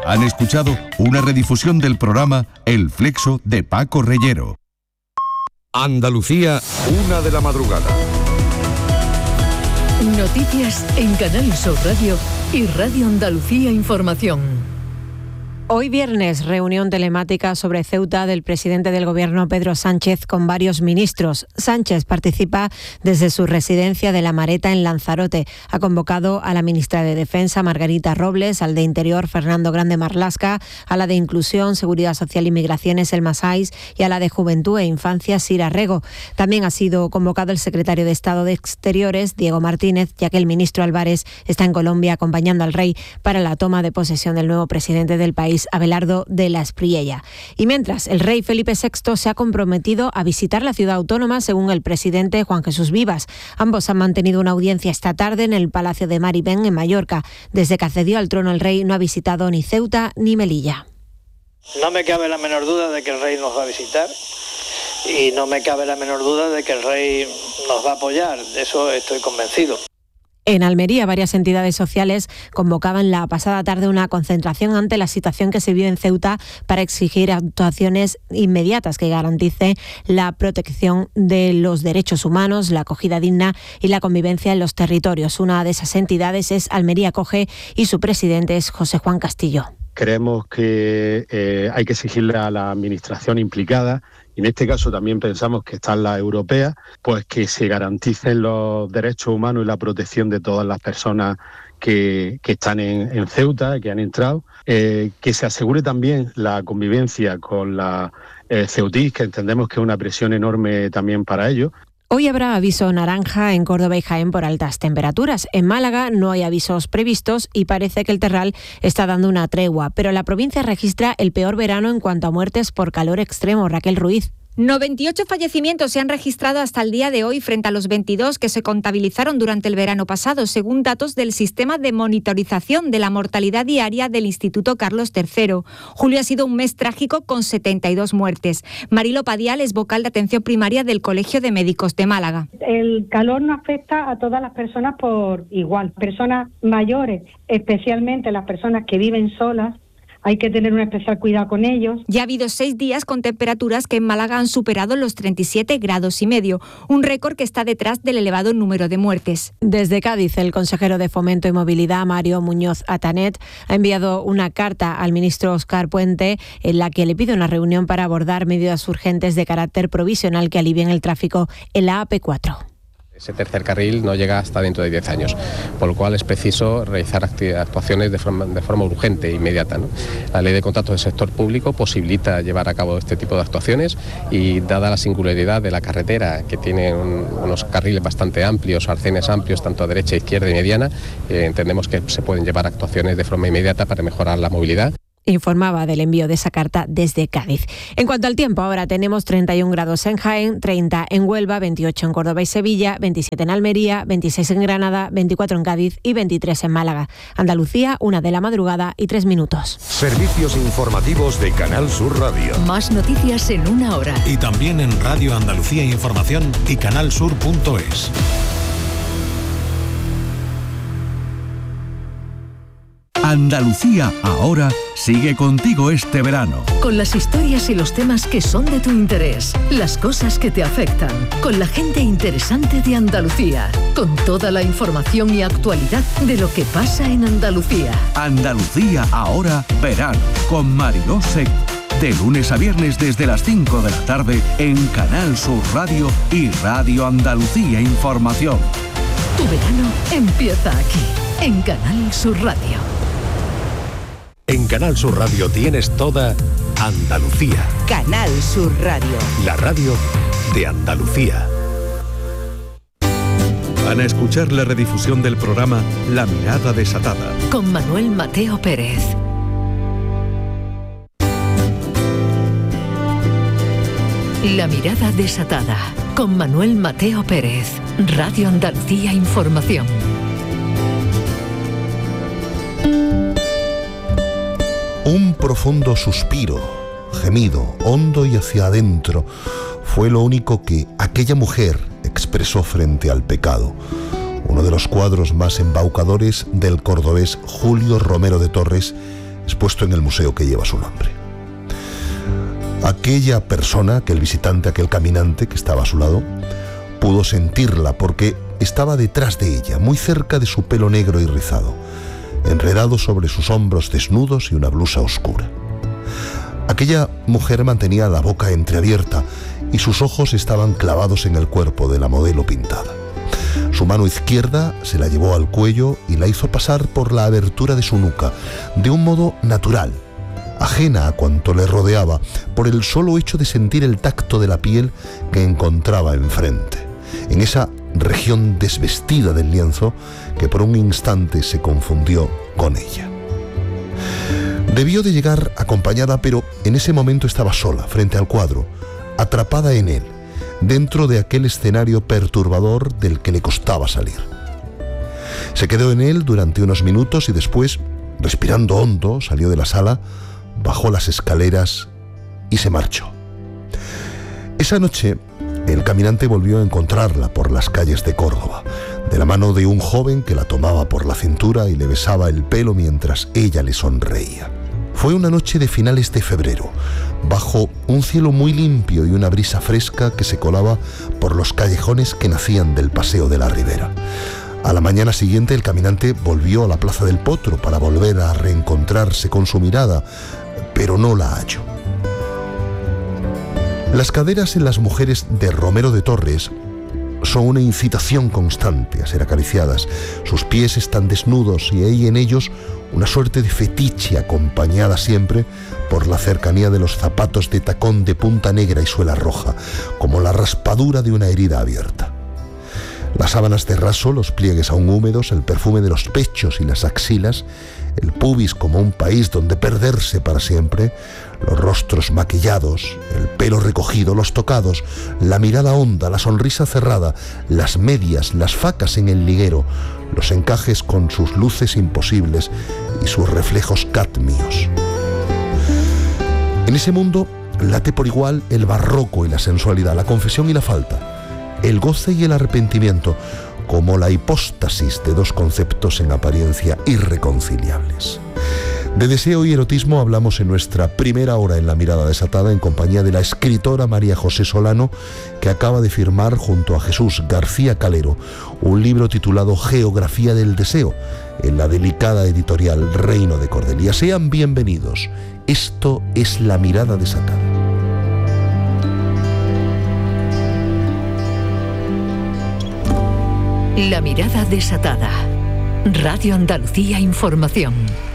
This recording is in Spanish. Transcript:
Han escuchado una redifusión del programa El Flexo de Paco Reyero. Andalucía, 1 de la madrugada. Noticias en Canal Sur Radio y Radio Andalucía Información. Hoy viernes, reunión telemática sobre Ceuta del presidente del Gobierno Pedro Sánchez con varios ministros. Sánchez participa desde su residencia de La Mareta en Lanzarote. Ha convocado a la ministra de Defensa, Margarita Robles, al de Interior, Fernando Grande Marlaska, a la de Inclusión, Seguridad Social y Migraciones, Elma Saiz, y a la de Juventud e Infancia, Sira Rego. También ha sido convocado el secretario de Estado de Exteriores, Diego Martínez, ya que el ministro Álvarez está en Colombia acompañando al rey para la toma de posesión del nuevo presidente del país, Abelardo de la Espriella. Y mientras, el rey Felipe VI se ha comprometido a visitar la ciudad autónoma, según el presidente Juan Jesús Vivas. Ambos han mantenido una audiencia esta tarde en el Palacio de Maribén, en Mallorca. Desde que accedió al trono el rey no ha visitado ni Ceuta ni Melilla. No me cabe la menor duda de que el rey nos va a visitar y no me cabe la menor duda de que el rey nos va a apoyar. De eso estoy convencido. En Almería, varias entidades sociales convocaban la pasada tarde una concentración ante la situación que se vive en Ceuta para exigir actuaciones inmediatas que garanticen la protección de los derechos humanos, la acogida digna y la convivencia en los territorios. Una de esas entidades es Almería Acoge y su presidente es José Juan Castillo. Creemos que hay que exigirle a la administración implicada, y en este caso también pensamos que están las europeas, pues que se garanticen los derechos humanos y la protección de todas las personas que están en Ceuta, que han entrado, que se asegure también la convivencia con la ceutís, que entendemos que es una presión enorme también para ellos. Hoy habrá aviso naranja en Córdoba y Jaén por altas temperaturas. En Málaga no hay avisos previstos y parece que el terral está dando una tregua, pero la provincia registra el peor verano en cuanto a muertes por calor extremo. Raquel Ruiz. 98 fallecimientos se han registrado hasta el día de hoy frente a los 22 que se contabilizaron durante el verano pasado, según datos del Sistema de Monitorización de la Mortalidad Diaria del Instituto Carlos III. Julio ha sido un mes trágico con 72 muertes. Marilo Padial es vocal de atención primaria del Colegio de Médicos de Málaga. El calor no afecta a todas las personas por igual. Personas mayores, especialmente las personas que viven solas, hay que tener un especial cuidado con ellos. Ya ha habido 6 días con temperaturas que en Málaga han superado los 37,5 grados, un récord que está detrás del elevado número de muertes. Desde Cádiz, el consejero de Fomento y Movilidad, Mario Muñoz Atanet, ha enviado una carta al ministro Óscar Puente en la que le pide una reunión para abordar medidas urgentes de carácter provisional que alivien el tráfico en la AP4. Ese tercer carril no llega hasta dentro de 10 años, por lo cual es preciso realizar actuaciones de forma urgente e inmediata, ¿no? La ley de contratos del sector público posibilita llevar a cabo este tipo de actuaciones y, dada la singularidad de la carretera, que tiene unos carriles bastante amplios, arcenes amplios, tanto a derecha, izquierda y mediana, entendemos que se pueden llevar actuaciones de forma inmediata para mejorar la movilidad. Informaba del envío de esa carta desde Cádiz. En cuanto al tiempo, ahora tenemos 31 grados en Jaén, 30 en Huelva, 28 en Córdoba y Sevilla, 27 en Almería, 26 en Granada, 24 en Cádiz y 23 en Málaga. Andalucía, 1 de la madrugada y 3 minutos. Servicios informativos de Canal Sur Radio. Más noticias en 1 hora. Y también en Radio Andalucía Información y canalsur.es. Andalucía ahora sigue contigo este verano. Con las historias y los temas que son de tu interés, las cosas que te afectan, con la gente interesante de Andalucía, con toda la información y actualidad de lo que pasa en Andalucía. Andalucía ahora verano, con Mariló Seco. De lunes a viernes desde las 5 de la tarde en Canal Sur Radio y Radio Andalucía Información. Tu verano empieza aquí, en Canal Sur Radio. En Canal Sur Radio tienes toda Andalucía. Canal Sur Radio. La radio de Andalucía. Van a escuchar la redifusión del programa La Mirada Desatada. Con Manuel Mateo Pérez. La Mirada Desatada. Con Manuel Mateo Pérez. Radio Andalucía Información. Un profundo suspiro, gemido, hondo y hacia adentro, fue lo único que aquella mujer expresó frente al pecado. Uno de los cuadros más embaucadores del cordobés Julio Romero de Torres es expuesto en el museo que lleva su nombre. Aquella persona, aquel visitante, aquel caminante que estaba a su lado, pudo sentirla porque estaba detrás de ella, muy cerca de su pelo negro y rizado, enredado sobre sus hombros desnudos y una blusa oscura. Aquella mujer mantenía la boca entreabierta y sus ojos estaban clavados en el cuerpo de la modelo pintada. Su mano izquierda se la llevó al cuello y la hizo pasar por la abertura de su nuca, de un modo natural, ajena a cuanto le rodeaba, por el solo hecho de sentir el tacto de la piel que encontraba enfrente, en esa región desvestida del lienzo que por un instante se confundió con ella. Debió de llegar acompañada, pero en ese momento estaba sola, frente al cuadro, atrapada en él, dentro de aquel escenario perturbador del que le costaba salir. Se quedó en él durante unos minutos y después, respirando hondo, salió de la sala, bajó las escaleras y se marchó. Esa noche, el caminante volvió a encontrarla por las calles de Córdoba, de la mano de un joven que la tomaba por la cintura y le besaba el pelo mientras ella le sonreía. Fue una noche de finales de febrero, bajo un cielo muy limpio y una brisa fresca que se colaba por los callejones que nacían del Paseo de la Ribera. A la mañana siguiente el caminante volvió a la Plaza del Potro para volver a reencontrarse con su mirada, pero no la halló. Las caderas en las mujeres de Romero de Torres son una incitación constante a ser acariciadas. Sus pies están desnudos y hay en ellos una suerte de fetiche acompañada siempre por la cercanía de los zapatos de tacón de punta negra y suela roja, como la raspadura de una herida abierta. Las sábanas de raso, los pliegues aún húmedos, el perfume de los pechos y las axilas, el pubis como un país donde perderse para siempre, los rostros maquillados, el pelo recogido, los tocados, la mirada honda, la sonrisa cerrada, las medias, las facas en el liguero, los encajes con sus luces imposibles y sus reflejos cadmios. En ese mundo late por igual el barroco y la sensualidad, la confesión y la falta, el goce y el arrepentimiento, como la hipóstasis de dos conceptos en apariencia irreconciliables. De deseo y erotismo hablamos en nuestra primera hora en La Mirada Desatada en compañía de la escritora María José Solano, que acaba de firmar junto a Jesús García Calero un libro titulado Geografía del Deseo, en la delicada editorial Reino de Cordelia. Sean bienvenidos. Esto es La Mirada Desatada. La Mirada Desatada. Radio Andalucía Información.